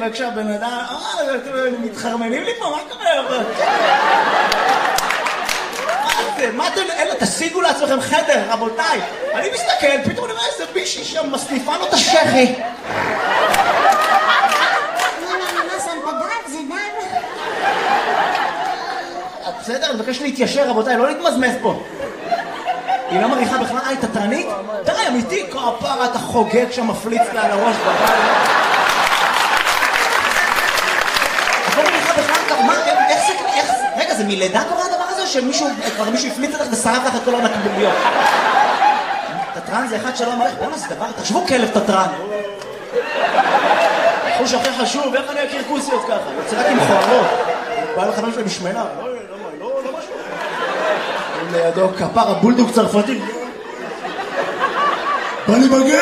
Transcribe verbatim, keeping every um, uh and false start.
כשהבן אדם, אה, אתם מתחרמנים לי פה, מה קורה? מה אתם, אלה, תשיגו לעצמכם חדר, רבותיי. אני מסתכל, פתאום נראה איזה בישי שם מסניפה לו את השכי. בסדר, אני מבקש להתיישר, רבותיי, לא להתמזמז פה. היא לא מריחה בכלל, אה, היא תתרנית? די, אמיתי, כפרה, אתה חוגג שם, מפליץ לה על הראש בבית. את לא מריחה בכלל, מה, איך זה, איך זה, רגע, זה מלידה קורה הדבר הזה, או שמישהו, כבר מישהו הפליץ לך ושרף לך את כל הנקבוביות? תתרן זה אחד שלא מריח, בואו נעשה דבר, תחשבו כלב תתרן. חוש הכי חשוב, איך אני אכיר כוסיות ככה? יוצא רק עם חוערות. בא לחברים שלי בשמנה, לא, לא, לא משהו. לידו כפר הבולדוג צרפתי. בא לי בגר!